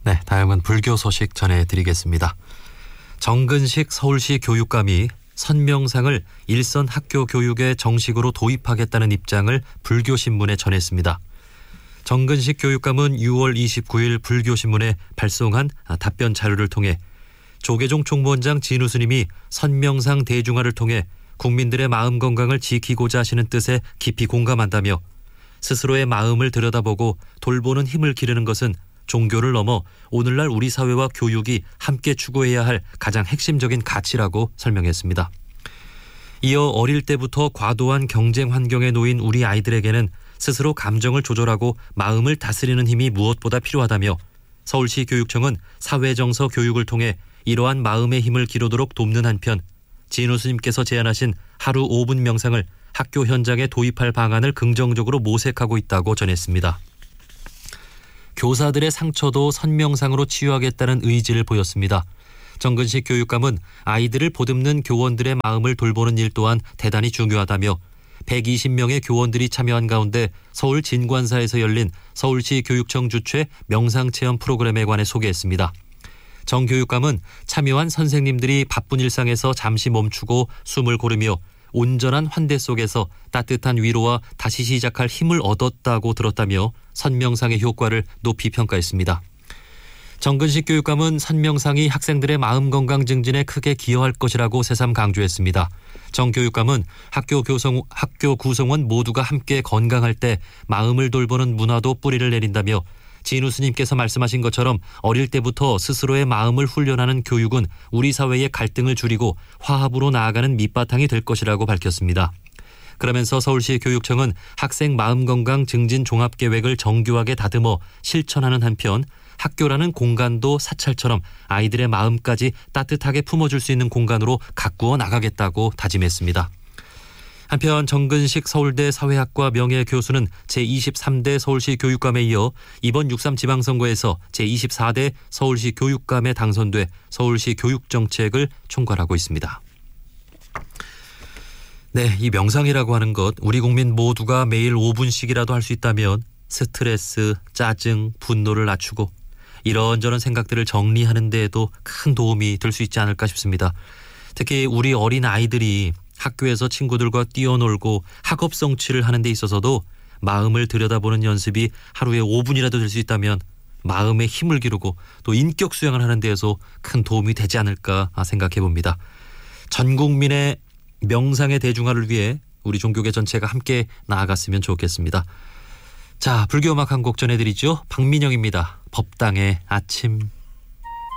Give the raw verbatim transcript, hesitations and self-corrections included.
네, 다음은 불교 소식 전해드리겠습니다. 정근식 서울시 교육감이 선명상을 일선 학교 교육에 정식으로 도입하겠다는 입장을 불교신문에 전했습니다. 정근식 교육감은 유월 이십구일 불교신문에 발송한 답변 자료를 통해 조계종 총무원장 진우 스님이 선명상 대중화를 통해 국민들의 마음 건강을 지키고자 하시는 뜻에 깊이 공감한다며 스스로의 마음을 들여다보고 돌보는 힘을 기르는 것은 종교를 넘어 오늘날 우리 사회와 교육이 함께 추구해야 할 가장 핵심적인 가치라고 설명했습니다. 이어 어릴 때부터 과도한 경쟁 환경에 놓인 우리 아이들에게는 스스로 감정을 조절하고 마음을 다스리는 힘이 무엇보다 필요하다며 서울시 교육청은 사회정서 교육을 통해 이러한 마음의 힘을 기르도록 돕는 한편 진우 스님께서 제안하신 하루 오 분 명상을 학교 현장에 도입할 방안을 긍정적으로 모색하고 있다고 전했습니다. 교사들의 상처도 선명상으로 치유하겠다는 의지를 보였습니다. 정근식 교육감은 아이들을 보듬는 교원들의 마음을 돌보는 일 또한 대단히 중요하다며 백이십 명의 교원들이 참여한 가운데 서울 진관사에서 열린 서울시 교육청 주최 명상체험 프로그램에 관해 소개했습니다. 정 교육감은 참여한 선생님들이 바쁜 일상에서 잠시 멈추고 숨을 고르며 온전한 환대 속에서 따뜻한 위로와 다시 시작할 힘을 얻었다고 들었다며 선명상의 효과를 높이 평가했습니다. 정근식 교육감은 선명상이 학생들의 마음 건강 증진에 크게 기여할 것이라고 새삼 강조했습니다. 정 교육감은 학교 교성, 학교 구성원 모두가 함께 건강할 때 마음을 돌보는 문화도 뿌리를 내린다며 진우 스님께서 말씀하신 것처럼 어릴 때부터 스스로의 마음을 훈련하는 교육은 우리 사회의 갈등을 줄이고 화합으로 나아가는 밑바탕이 될 것이라고 밝혔습니다. 그러면서 서울시 교육청은 학생 마음건강 증진 종합계획을 정교하게 다듬어 실천하는 한편 학교라는 공간도 사찰처럼 아이들의 마음까지 따뜻하게 품어줄 수 있는 공간으로 가꾸어 나가겠다고 다짐했습니다. 한편 정근식 서울대 사회학과 명예교수는 제이십삼 대 서울시 교육감에 이어 이번 육삼 지방선거에서 제이십사 대 서울시 교육감에 당선돼 서울시 교육정책을 총괄하고 있습니다. 네, 이 명상이라고 하는 것 우리 국민 모두가 매일 오 분씩이라도 할 수 있다면 스트레스, 짜증, 분노를 낮추고 이런저런 생각들을 정리하는 데에도 큰 도움이 될 수 있지 않을까 싶습니다. 특히 우리 어린 아이들이 학교에서 친구들과 뛰어놀고 학업 성취를 하는 데 있어서도 마음을 들여다보는 연습이 하루에 오 분이라도 될 수 있다면 마음의 힘을 기르고 또 인격 수양을 하는 데에서 큰 도움이 되지 않을까 생각해 봅니다. 전 국민의 명상의 대중화를 위해 우리 종교계 전체가 함께 나아갔으면 좋겠습니다. 자, 불교 음악 한 곡 전해드리죠. 박민영입니다. 법당의 아침.